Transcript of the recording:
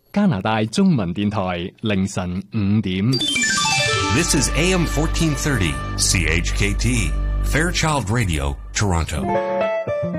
加拿大中文電台凌晨5點。 This is AM 1430 CHKT Fairchild Radio, Toronto.